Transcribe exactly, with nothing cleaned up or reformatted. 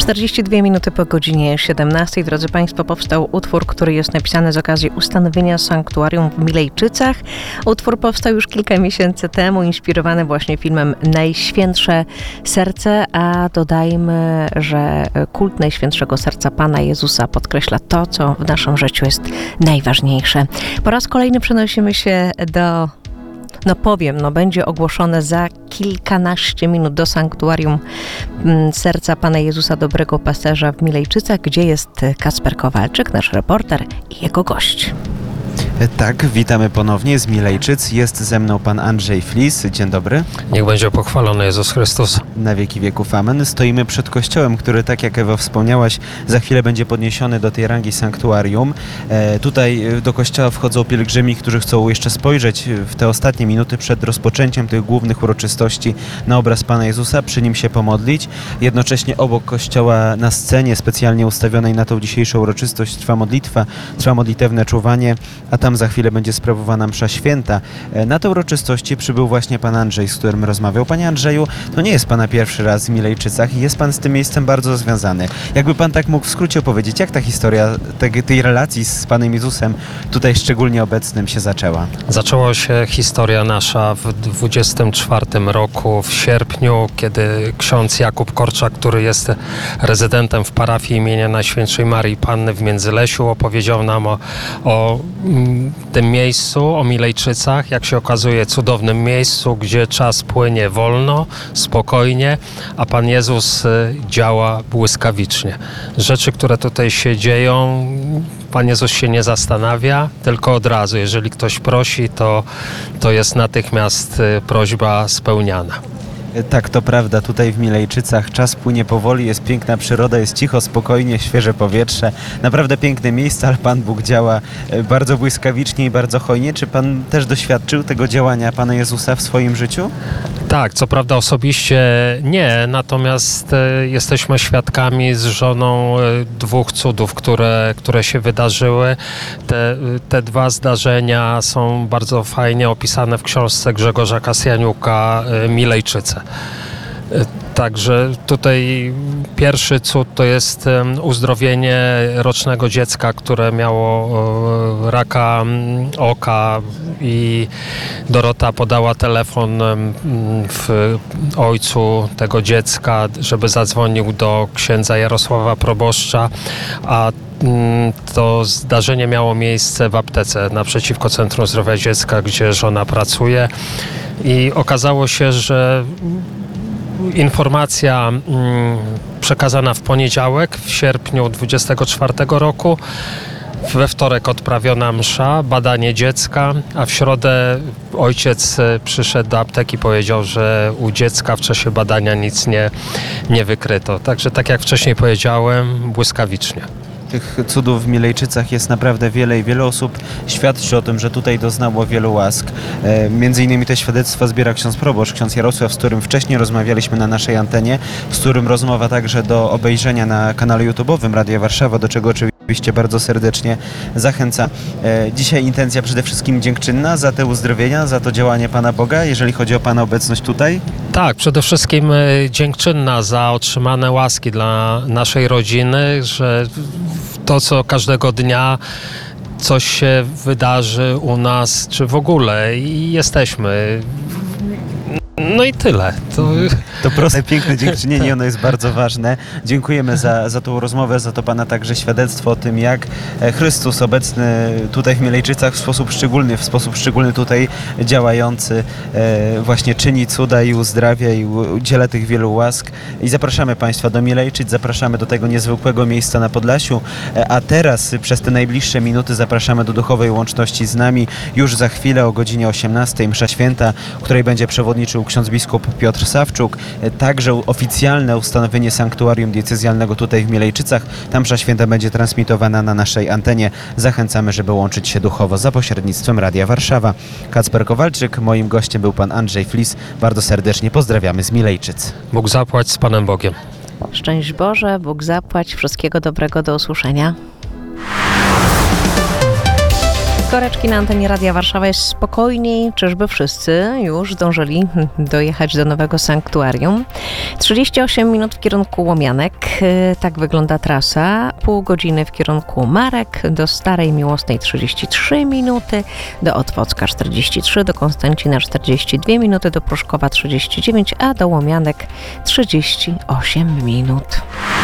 czterdzieści dwie minuty po godzinie siedemnastej. Drodzy Państwo, powstał utwór, który jest napisany z okazji ustanowienia sanktuarium w Milejczycach. Utwór powstał już kilka miesięcy temu, inspirowany właśnie filmem Najświętsze Serce, a dodajmy, że kult Najświętszego Serca Pana Jezusa podkreśla to, co w naszym życiu jest najważniejsze. Po raz kolejny przenosimy się do... No powiem, no będzie ogłoszone za kilkanaście minut do sanktuarium Serca Pana Jezusa Dobrego Pasterza w Milejczycach, gdzie jest Kacper Kowalczyk, nasz reporter i jego gość. Tak, witamy ponownie z Milejczyc. Jest ze mną pan Andrzej Flis. Dzień dobry. Niech będzie pochwalony Jezus Chrystus. Na wieki wieków amen. Stoimy przed kościołem, który, tak jak Ewa wspomniałaś, za chwilę będzie podniesiony do tej rangi sanktuarium. E, tutaj do kościoła wchodzą pielgrzymi, którzy chcą jeszcze spojrzeć w te ostatnie minuty przed rozpoczęciem tych głównych uroczystości na obraz Pana Jezusa, przy nim się pomodlić. Jednocześnie obok kościoła na scenie specjalnie ustawionej na tą dzisiejszą uroczystość trwa modlitwa, trwa modlitewne czuwanie, a tam za chwilę będzie sprawowana msza święta. Na te uroczystości przybył właśnie pan Andrzej, z którym rozmawiał. Panie Andrzeju, to nie jest pana pierwszy raz w Milejczycach i jest pan z tym miejscem bardzo związany. Jakby pan tak mógł w skrócie opowiedzieć, jak ta historia tej, tej relacji z Panem Jezusem, tutaj szczególnie obecnym, się zaczęła? Zaczęła się historia nasza w dwudziestym czwartym roku, w sierpniu, kiedy ksiądz Jakub Korczak, który jest rezydentem w parafii imienia Najświętszej Marii Panny w Międzylesiu, opowiedział nam o, o tym miejscu, o Milejczycach, jak się okazuje, cudownym miejscu, gdzie czas płynie wolno, spokojnie, a Pan Jezus działa błyskawicznie. Rzeczy, które tutaj się dzieją, Pan Jezus się nie zastanawia, tylko od razu. Jeżeli ktoś prosi, to, to jest natychmiast prośba spełniana. Tak, to prawda. Tutaj w Milejczycach czas płynie powoli, jest piękna przyroda, jest cicho, spokojnie, świeże powietrze. Naprawdę piękne miejsce, ale Pan Bóg działa bardzo błyskawicznie i bardzo hojnie. Czy Pan też doświadczył tego działania Pana Jezusa w swoim życiu? Tak, co prawda osobiście nie, natomiast jesteśmy świadkami z żoną dwóch cudów, które, które się wydarzyły. Te, te dwa zdarzenia są bardzo fajnie opisane w książce Grzegorza Kasjaniuka Milejczyce. Także tutaj pierwszy cud to jest uzdrowienie rocznego dziecka, które miało raka oka i Dorota podała telefon w ojcu tego dziecka, żeby zadzwonił do księdza Jarosława Proboszcza, a to zdarzenie miało miejsce w aptece naprzeciwko Centrum Zdrowia Dziecka, gdzie żona pracuje, i okazało się, że informacja mm, przekazana w poniedziałek, w sierpniu dwudziestego czwartego roku, we wtorek odprawiona msza, badanie dziecka, a w środę ojciec przyszedł do apteki i powiedział, że u dziecka w czasie badania nic nie, nie wykryto. Także tak jak wcześniej powiedziałem, błyskawicznie. Tych cudów w Milejczycach jest naprawdę wiele i wiele osób świadczy o tym, że tutaj doznało wielu łask. E, między innymi te świadectwa zbiera ksiądz proboszcz, ksiądz Jarosław, z którym wcześniej rozmawialiśmy na naszej antenie, z którym rozmowa także do obejrzenia na kanale YouTube'owym Radia Warszawa, do czego oczywiście bardzo serdecznie zachęcam. E, dzisiaj intencja przede wszystkim dziękczynna za te uzdrowienia, za to działanie Pana Boga, jeżeli chodzi o Pana obecność tutaj? Tak, przede wszystkim dziękczynna za otrzymane łaski dla naszej rodziny, że to, co każdego dnia coś się wydarzy u nas, czy w ogóle, i jesteśmy. No i tyle. To, to proste, piękne dziękczynienie, ono jest bardzo ważne. Dziękujemy za, za tą rozmowę, za to Pana także świadectwo o tym, jak Chrystus obecny tutaj w Milejczycach w sposób szczególny, w sposób szczególny tutaj działający, e, właśnie czyni cuda i uzdrawia i udziela tych wielu łask. I zapraszamy Państwa do Milejczyc, zapraszamy do tego niezwykłego miejsca na Podlasiu, e, a teraz przez te najbliższe minuty zapraszamy do duchowej łączności z nami. Już za chwilę o godzinie osiemnastej msza święta, której będzie przewodniczył ksiądz biskup Piotr Sawczuk, także oficjalne ustanowienie sanktuarium diecezjalnego tutaj w Milejczycach. Ta msza święta będzie transmitowana na naszej antenie. Zachęcamy, żeby łączyć się duchowo za pośrednictwem Radia Warszawa. Kacper Kowalczyk, moim gościem był pan Andrzej Flis. Bardzo serdecznie pozdrawiamy z Milejczyc. Bóg zapłać, z Panem Bogiem. Szczęść Boże, Bóg zapłać, wszystkiego dobrego, do usłyszenia. Koreczki na antenie Radia Warszawa jest spokojniej, czyżby wszyscy już zdążyli dojechać do nowego sanktuarium. trzydzieści osiem minut w kierunku Łomianek, tak wygląda trasa. Pół godziny w kierunku Marek, do Starej Miłosnej trzydzieści trzy minuty, do Otwocka czterdzieści trzy, do Konstancina czterdzieści dwie minuty, do Pruszkowa trzydzieści dziewięć, a do Łomianek trzydzieści osiem minut.